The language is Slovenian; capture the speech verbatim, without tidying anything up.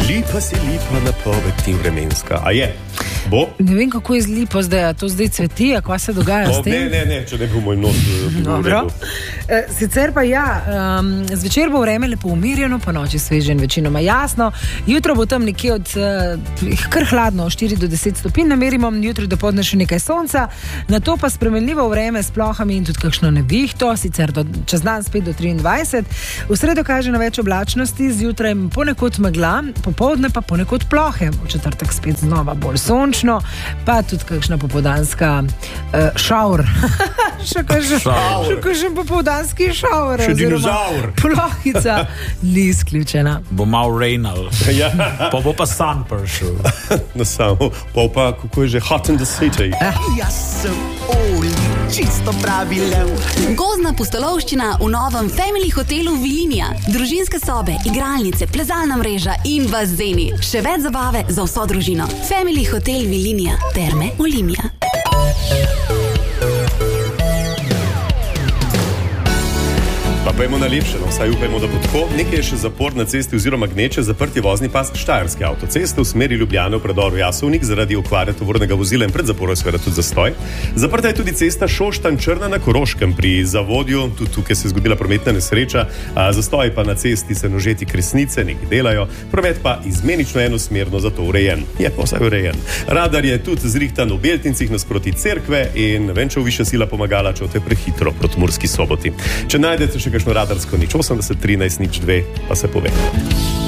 Lipa si lipa, napoved ti vremenska. A je? Bo? Ne vem, kako je z lipo zdaj, a to zdaj cveti, a kva se dogaja Bo, s tem? ne, ne, ne, če ne bo moj nos Dobro. E, sicer pa ja, um, zvečer bo vreme lepo umirjeno, po noči sveže in večinoma jasno. Jutro bo tam nekje od uh, kar hladno, štiri do deset stopinj namerimo, jutri dopoldne še nekaj sonca, nato pa spremenljivo vreme s plohami in tudi kakšno nevihto, sicer do, čez dan spet do triindvajset. V sredo kaže na več oblačnosti, zjutraj ponekod megla, popoldne pa ponekod plohe, v četrtek spet znova bolj sončno, pa tudi kakšna popoldanska uh, šaur. še kakšen popoldanski šaur. Še dinozaur. Plohica ni izključena. Bo malo rainal. Ja. Pa bo pa sun prišel. Na samo. Pa pa, kako je že hot in the city. Jaz sem Oli, čisto pravi lev. Gozdna pustolovščina v novem Family hotelu Vilinija. Družinske sobe, igralnice, plezalna mreža in bazeni. Še več zabave za vso družino. Family hotel Vilinija. Terme Olimia. Pa pojmo najlepše, no, vsaj upajmo, da bo tako. Nekaj je še zapor na cesti oziroma gneče, zaprti vozni pas Štajerske avtoceste v smeri Ljubljane v predoru Jasovnik zaradi okvare tovornega vozila in pred zaporom je seveda tudi zastoj. Zaprta je tudi cesta Šoštanj-Črna na Koroškem pri zavodju, tudi tukaj se je zgodila prometna nesreča, a zastoj pa na cesti se nožeti Kresnice, neki delajo, promet pa izmenično enosmerno zato urejen. Je pa vsaj urejen. Radar je tudi zrihtan v Beltincih nasproti cerkve in ne vem, če v višja sila pomagala, če te prehitro proti Murski Soboti. Če najdete še kakšno radarsko nič osemdeset trinajst nič dve, pa se pove.